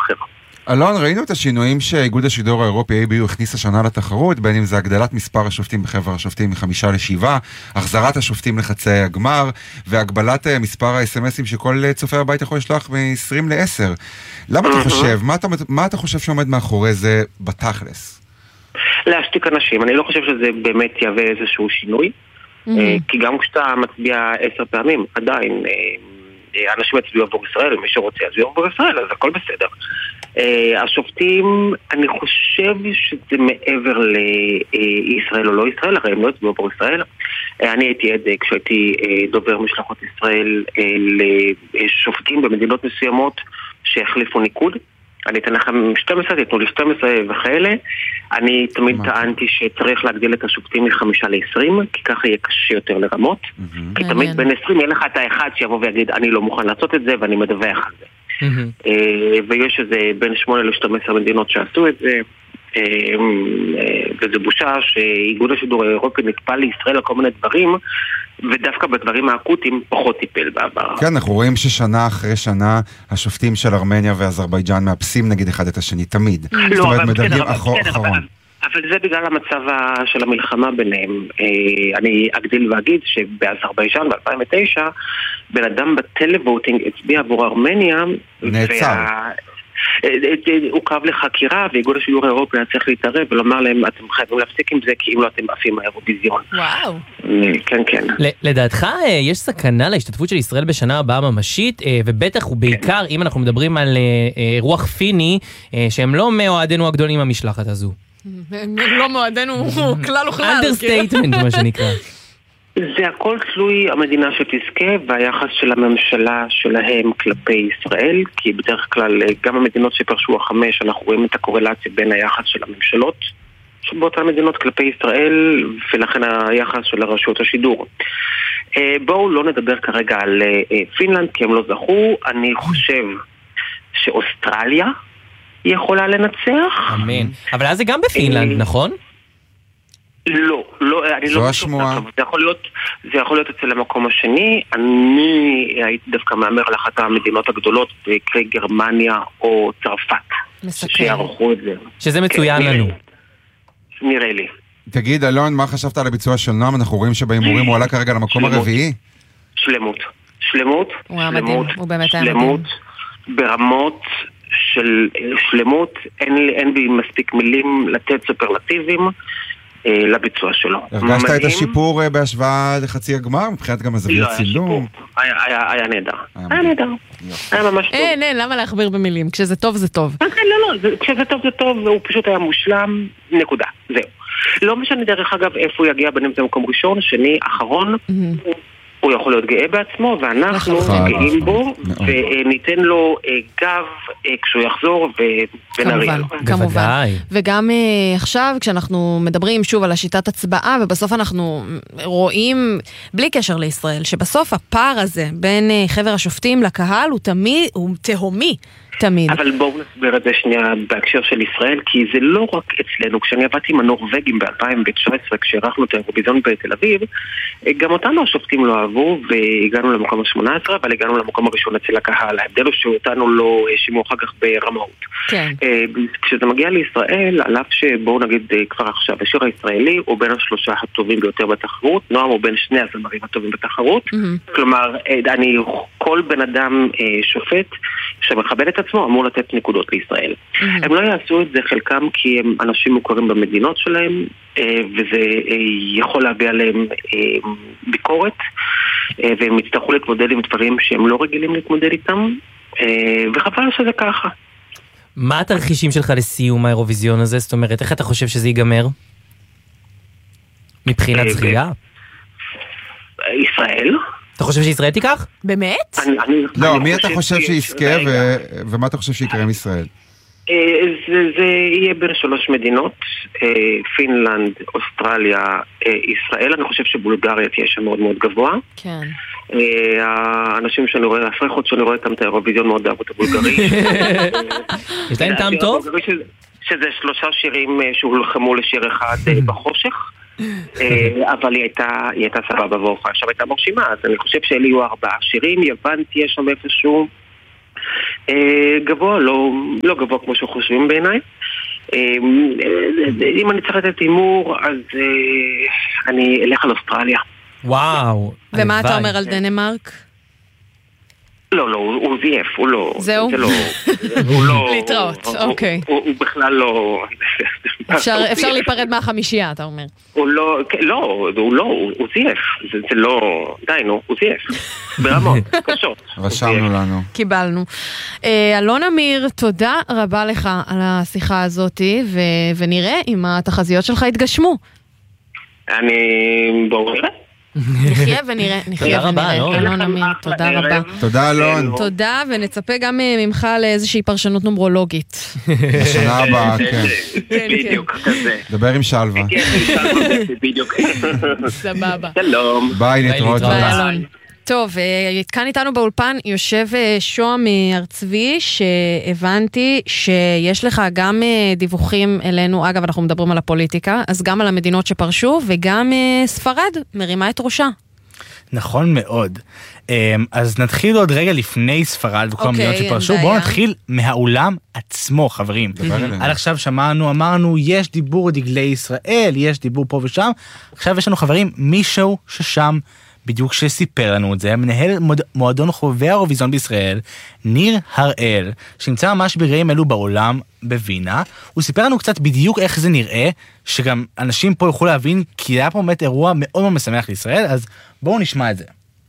אחר. אלון, ראינו את השינויים שאיגוד השידור האירופי ABU הכניס השנה לתחרות, בין אם זה הגדלת מספר השופטים בחבר השופטים מ5 ל7, החזרת השופטים לחצי הגמר, והגבלת מספר ה-SMSים שכל צופה הבית יכול לשלוח מ20 ל10. למה אתה חושב? מה אתה חושב שעומד מאחורי זה בתכלס? להשתיק אנשים. אני לא חושב שזה באמת יהווה איזשהו שינוי, כי גם כשאתה מצביע 10 פעמים, עדיין אנשים יצביעו עבור ישראל, מי שרוצה יצביעו עבור ישראל, אז הכל בסדר. השופטים, אני חושב שזה מעבר לישראל או לא ישראל, הרי הם לא יצביעו עבור ישראל. אני הייתי עד כשהייתי דובר משלחות ישראל לשופטים במדינות מסוימות שהחליפו ניקוד. אני אתן לכם 12, תתנו לי 12 וכאלה. אני תמיד טענתי שצריך להגדיל את השופטים מ5 ל20, כי ככה יהיה קשה יותר לרמות. כי תמיד בין 20 יהיה לך את האחד שיבוא ויגיד, אני לא מוכן לעשות את זה ואני מדווח על זה. ויש איזה בין 8 ל12 מדינות שעשו את זה, וזה בושה שאיגוד השידור האירופי נטפל לישראל על כל מיני דברים, ודווקא בדברים האקוטיים פחות טיפל בעבר. כן, אנחנו רואים ששנה אחרי שנה השופטים של ארמניה ואזרבייג'אן מאפסים נגד אחד את השני, תמיד. זאת אומרת, מדרגים אחרון. אבל זה בגלל המצב של המלחמה ביניהם. אני אגדיל ואגיד שבאזרבייג'אן ב-2009 בן אדם בטלווטינג הצביע עבור ארמניה, נעצר. הוא קרב לחקירה, ואיגוד השידור האירופי היה צריך להתערב ולומר להם, אתם חייבים להפסיק עם זה, כי אם לא אתם עפים מהאירוויזיון. וואו. כן, כן. לדעתך יש סכנה להשתתפות של ישראל בשנה הבאה ממשית, ובטח ובעיקר אם אנחנו מדברים על רוח פיני, שהם לא מאוהדינו הגדולים המשלחת הזו. לא מועדנו כלל וכלל. אנדרסטייטמנט מה שנקרא. זה הכל תלוי המדינה שתזכה והיחס של הממשלה שלהם כלפי ישראל, כי בדרך כלל גם המדינות שפרשו החמש אנחנו רואים את הקורלציה בין היחס של הממשלות שבאותן מדינות כלפי ישראל ולכן היחס של הרשויות השידור. בואו לא נדבר כרגע על פינלנד כי הם לא זכו. אני חושב שאוסטרליה יכולה לנצח. אמן. אבל אז זה גם בפינלנד, נכון? לא, אני זו לא השמועה. זה יכול להיות אצל המקום השני. אני הייתי דווקא מאמר על אחת המדינות הגדולות, קרי גרמניה או צרפת, שיערכו את זה. שזה מצוין לנו. נראה לי. תגיד, אלון, מה חשבת על הביצוע של נועם? אנחנו רואים שבהימורים הוא עלה כרגע למקום הרביעי. שלמות. הוא היה מדהים, הוא באמת היה מדהים. ברמות של שלמות, אין בי מספיק מילים לתת סופרלטיבים לביצוע שלו. הרגשת את השיפור בהשוואה לחצי הגמר? מבחינת גם הזוויות צילום? היה נהדר. היה נהדר. היה ממש טוב. אין, למה להכביר במילים? כשזה טוב זה טוב. לא, כשזה טוב זה טוב, והוא פשוט היה מושלם, נקודה. זהו. לא משנה דרך אגב איפה הוא יגיע, בין אם זה מקום ראשון, שני, אחרון, הוא יכול להיות גאה בעצמו, ואנחנו גאים בו, וניתן לו גב כשהוא יחזור, ונריע לו. כמובן. וגם עכשיו, כשאנחנו מדברים שוב על השיטת הצבעה, ובסוף אנחנו רואים, בלי קשר לישראל, שבסוף הפער הזה בין חבר השופטים לקהל הוא תהומי. תמיד. אבל בואו נסביר את זה שנייה בהקשר של ישראל, כי זה לא רק אצלנו. כשאני עבדתי עם הנורווגים ב-2019, כשערכנו את האירוויזיון בתל אביב, גם אותנו השופטים לא אהבו, והגענו למקום ה-18, אבל הגענו למקום הראשון אצל הקהל. ההבדל הוא שאותנו לא שימו אחר כך ברמאות. כן. כשזה מגיע לישראל, על אף שבואו נגיד כבר עכשיו, השיר הישראלי הוא בין השלושה הטובים ביותר בתחרות, נועם הוא בין שני הזמרים הטובים בתחרות. כלומר, כל בן אדם שופט שמכבד את עצמו אמור לתת נקודות לישראל. הם לא יעשו את זה חלקם כי הם אנשים מוכרים במדינות שלהם, וזה יכול להביע להם ביקורת, והם יצטרכו להתמודד עם דברים שהם לא רגילים להתמודד איתם, וחבל שזה ככה. מה התרחישים שלך לסיום האירוויזיון הזה? זאת אומרת, איך אתה חושב שזה ייגמר? מבחינת זכייה? ישראל? אתה חושב שישראל תיקח? באמת? לא, מי אתה חושב שיזכה ומה אתה חושב שיקרה עם ישראל? זה יהיה בין 3 מדינות, פינלנד, אוסטרליה, ישראל. אני חושב שבולגריה תהיה שם מאוד מאוד גבוה. כן. האנשים שאני רואה, הפרחות שאני רואה איתם את האירוויזיון מאוד אהבו את הבולגרי. יש להם טעם טוב? שזה 3 שירים שהולחמו לשיר אחד בחושך. אבל היא הייתה סבבה והופעה שם הייתה מרשימה, אז אני חושב שאלה יהיו 4 שירים. יוון תהיה שם איפשהו, גבוה, לא גבוה כמו שחושבים בעיניי. אם אני צריך לתת הימור, אז אני אלך על אוסטרליה. וואו. ומה אתה אומר על דנמרק? לא, הוא זייף, הוא לא... זהו? הוא לא... להתראות, אוקיי. הוא בכלל לא... אפשר להיפרד מהחמישייה, אתה אומר. הוא זייף. זה לא... די, נו, הוא זייף. ברמות, קשות. רשמנו לנו. קיבלנו. אלון אמיר, תודה רבה לך על השיחה הזאת, ונראה אם התחזיות שלך יתגשמו. בואו נראה. נחיה ונראה, אלון אמיר, תודה רבה. תודה אלון. תודה, ונצפה גם ממך לאיזושהי פרשנות נומרולוגית. בשנה הבאה, כן. בדיוק, כזה. דבר עם שלווה. בדיוק. סבבה. שלום. ביי, להתראות. ביי אלון. טוב, כאן איתנו באולפן יושב שוהם ארצבי, שהבנתי שיש לך גם דיווחים אלינו, אגב אנחנו מדברים על הפוליטיקה, אז גם על המדינות שפרשו, וגם ספרד מרימה את ראשה. נכון מאוד. אז נתחיל עוד רגע לפני ספרד וכל המדינות שפרשו, בואו נתחיל מהעולם עצמו, חברים. עד עכשיו אמרנו, יש דיבור דגלי ישראל, יש דיבור פה ושם, עכשיו יש לנו חברים, מישהו ששם, בדיוק שסיפר לנו את זה, מנהל מועדון חובבי האירוויזיון בישראל, ניר הראל, שנמצא ממש ברגעים אלו בעולם, בווינה. הוא סיפר לנו קצת בדיוק איך זה נראה, שגם אנשים פה יוכלו להבין, כי היה פה באמת אירוע מאוד מאוד משמח לישראל, אז בואו נשמע את זה.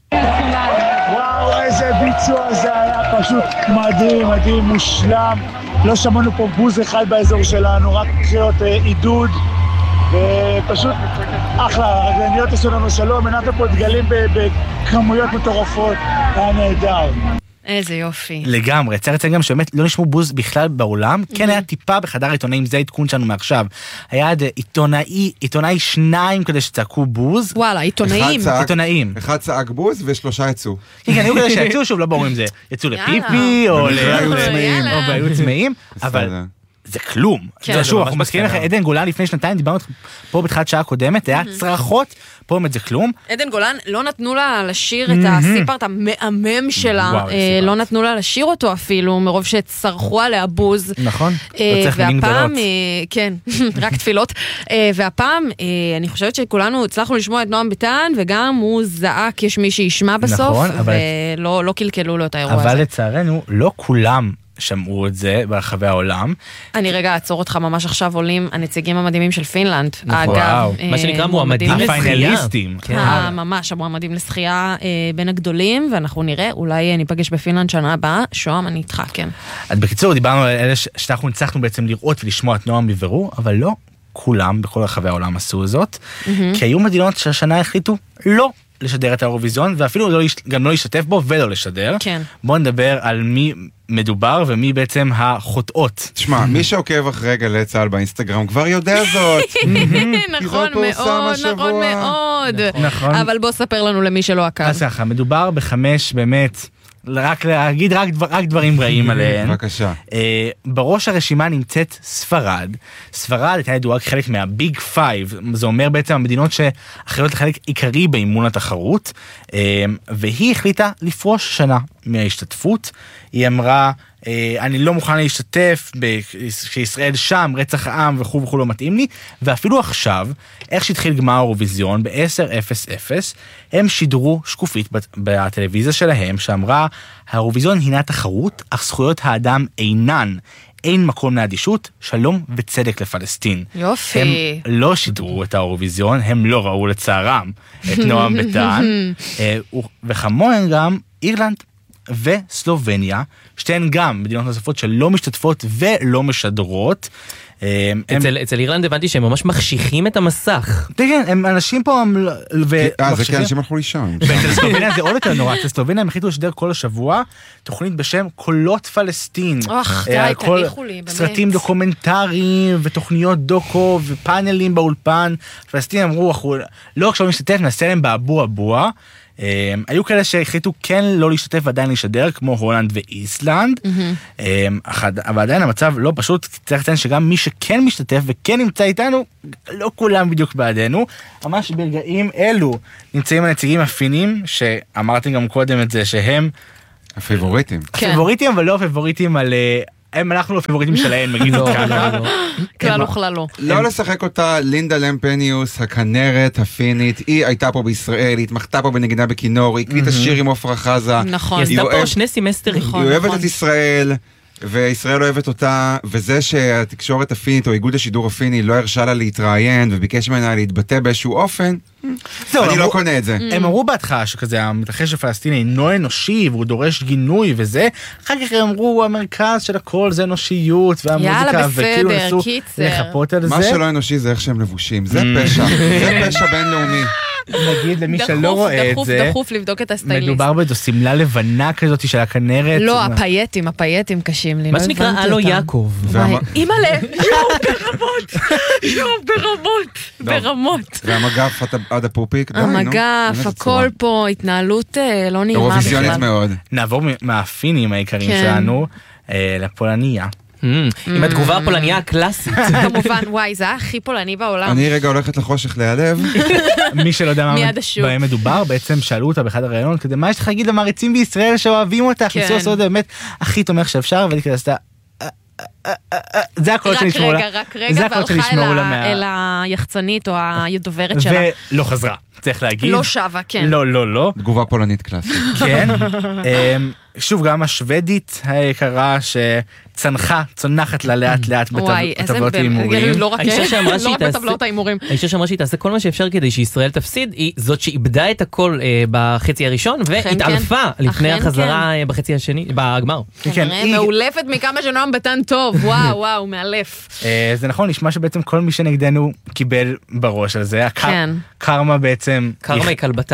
וואו, איזה ביצוע זה היה, פשוט מדהים, מדהים, מושלם. לא שמענו פה בוז אחד באזור שלנו, רק קריאות עידוד. ופשוט אחלה, רגלניות עשו לנו שלום, מנעתם פה דגלים בכמויות מטורפות, היה נהדר. איזה יופי. לגמרי, צריך לציין גם שבאמת לא נשמעו בוז בכלל בעולם, כן היה טיפה בחדר עיתונאים, זה העדכון שלנו מעכשיו. היה עיתונאי 2 כדי שצעקו בוז. וואלה, עיתונאים. אחד צעק בוז ושלושה יצאו. כן, היו כדי שיצאו, שוב לא ברור אם זה יצאו לפיפי או והיו צמאים, אבל זה כלום. זה שוב, אנחנו מזכירים לך, עדן גולן לפני שנתיים, דיברנו פה בתחילת שעה קודמת, היה צרחות, פה באמת זה כלום. עדן גולן, לא נתנו לה לשיר את הסיפרט המאמם שלה, לא נתנו לה לשיר אותו אפילו, מרוב שצרחו עליה בוז. נכון, לא צריך מילים גדולות. כן, רק תפילות. והפעם, אני חושבת שכולנו הצלחנו לשמוע את נועם ביטן, וגם הוא זעק, יש מי שישמע בסוף, ולא קלקלו לו את האירוע הזה. אבל לצערנו, לא כולם שמעו את זה ברחבי העולם. אני רגע אעצור אותך, ממש עכשיו עולים הנציגים המדהימים של פינלנד. אגב, מה שנקרא מועמדים לשחייה. ממש, המועמדים לשחייה בין הגדולים, ואנחנו נראה, אולי ניפגש בפינלנד שנה הבאה. שוהם, אני איתך, כן. אז בקיצור, דיברנו על אלה שאנחנו נצטרכנו בעצם לראות ולשמוע את נועם בבירור, אבל לא כולם בכל רחבי העולם עשו זאת, כי היו מדינות שהשנה החליטו לא לשדר את האירוויזיון, ואפילו גם לא להשתתף בו ולא לשדר. כן. בואו נדבר על מי מדובר ומי בעצם החוטאות. תשמע, מי שעוקב אחרי גלי צהל באינסטגרם כבר יודע זאת. נכון מאוד. אבל בוא ספר לנו למי שלא עקב. אז ככה, מדובר בחמש באמת, רק להגיד רק דברים רעים עליהן. בבקשה. בראש הרשימה נמצאת ספרד. ספרד הייתה ידועה כחלק מהביג פייב, זה אומר בעצם המדינות שאחראיות לחלק עיקרי באימון התחרות, והיא החליטה לפרוש שנה מההשתתפות. היא אמרה, אני לא מוכן להשתתף כשישראל שם, רצח העם וכו' וכו' לא מתאים לי, ואפילו עכשיו, איך שהתחיל גמר האירוויזיון ב-10:00, הם שידרו שקופית בטלוויזיה שלהם, שאמרה, האירוויזיון הינה תחרות, אך זכויות האדם אינן. אין מקום לאדישות, שלום וצדק לפלסטין. יופי. הם לא שידרו את האירוויזיון, הם לא ראו לצערם את נועם ביטן, וכמוהם גם אירלנד וסלובניה, שתיהן גם מדינות נוספות שלא משתתפות ולא משדרות. אצל אירלנד הבנתי שהם ממש מחשיכים את המסך. כן, הם אנשים פה... זה כן, אנשים הלכו לישון. ואצל סלובניה זה עוד יותר נורא, אצל סלובניה הם החליטו לשדר כל השבוע תוכנית בשם קולות פלסטין. די, תניחו לי, באמת. סרטים דוקומנטריים ותוכניות דוקו ופאנלים באולפן. פלסטין אמרו, לא עכשיו נשתתף, נעשה להם באבו אבוה. היו כאלה שהחליטו כן לא להשתתף ועדיין להשתדר, כמו הולנד ואיסלנד, אבל עדיין המצב לא פשוט, צריך לציין שגם מי שכן משתתף וכן נמצא איתנו, לא כולם בדיוק בעדינו, ממש ברגעים אלו נמצאים הנציגים הפינים, שאמרתי גם קודם את זה, שהם הפייבוריטים. הפייבוריטים, אבל לא הפייבוריטים על... אנחנו לא הפייבוריטים שלהם, נגיד זאת ככה. כלל וכלל לא. לא לשחק אותה, לינדה למפניוס, הכנרת הפינית, היא הייתה פה בישראל, היא התמחתה פה בנגינה בכינור, היא הקליטה שיר עם עופרה חזה. נכון. היא עשתה פה 2 סמסטרים. היא אוהבת את ישראל, וישראל אוהבת אותה, וזה שהתקשורת הפינית או איגוד השידור הפיני לא הרשה לה להתראיין וביקש ממנה להתבטא באיזשהו אופן, אני לא קונה את זה. הם אמרו בהתחלה שכזה המתרחש הפלסטיני אינו אנושי והוא דורש גינוי וזה, אחר כך הם אמרו המרכז של הכל זה אנושיות והמוזיקה, וכאילו נסו לחפות על זה. מה שלא אנושי זה איך שהם לבושים, זה פשע, זה פשע בינלאומי. נגיד למי שלא רואה את זה, דחוף לבדוק את הסטייליסט. מדובר בזו סמלה לבנה כזאת של הכנרת. לא, הפייטים קשים לי. מה שנקרא אלו יעקב. אימא'לה, ברמות. והמגף עד הפופיק. המגף, הכל פה, התנהלות לא נעימה בכלל. אירוויזיונית מאוד. נעבור מהפינים העיקריים שלנו לפולניה. עם התגובה הפולניה הקלאסית. כמובן, וואי, זה הכי פולני בעולם. אני רגע הולכת לחושך להיעלב. מי שלא יודע מה בהם מדובר, בעצם שאלו אותה באחד הראיונות, כדי מה יש לך להגיד למעריצים בישראל שאוהבים אותך, ניסו לעשות באמת הכי תומך שאפשר, והיא כזה עשתה, זה הכל שנשמעו לה. רק רגע, והלכה אל היחצנית או הדוברת שלה. ולא חזרה, צריך להגיד. לא שווה, כן. לא. תגובה פולנית קלאסית. כן. שוב, גם השוודית היקרה צונחת לה לאט לאט בטבלות ההימורים. לא רק בטבלות ההימורים. האישה שאמרה שהיא תעשה כל מה שאפשר כדי שישראל תפסיד, היא זאת שאיבדה את הכל בחצי הראשון, והתעלפה לפני החזרה בחצי השני, בגמר. מעולפת מכמה שנועם בטן טוב, וואו, מאלף. זה נכון, נשמע שבעצם כל מי שנגדנו קיבל בראש על זה. הקרמה בעצם... קרמה היא כלבתה.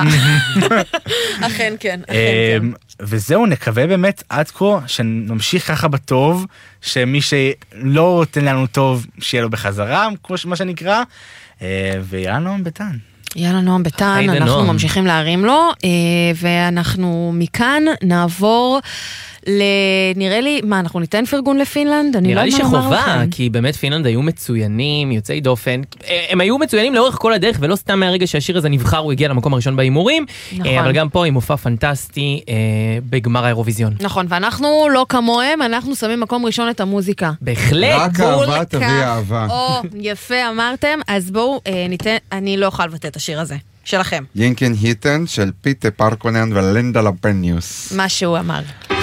אכן כן. וזהו, נקווה באמת עד כה שנמשיך ככה בטוב, שמי שלא נותן לנו טוב שיהיה לו בחזרה, כמו מה שנקרא, ויאללה נועם בטן. יאללה נועם בטן, אנחנו ממשיכים להרים לו, ואנחנו מכאן נעבור נראה לי, מה, אנחנו ניתן פרגון לפינלנד? נראה לי שחובה, כי באמת פינלנד היו מצוינים, יוצאי דופן, הם היו מצוינים לאורך כל הדרך, ולא סתם מהרגע שהשיר הזה נבחר, הוא הגיע למקום הראשון בהימורים, אבל גם פה עם מופע פנטסטי בגמר האירוויזיון. נכון, ואנחנו לא כמוהם, אנחנו שמים מקום ראשון את המוזיקה. בהחלט. רק אהבה תביא אהבה. יפה אמרתם, אז בואו ניתן, אני לא אוכל לבטא את השיר הזה. שלכם. ינקן היטן של פיטה פרקונן ולינדה למפניוס. מה שהוא אמר.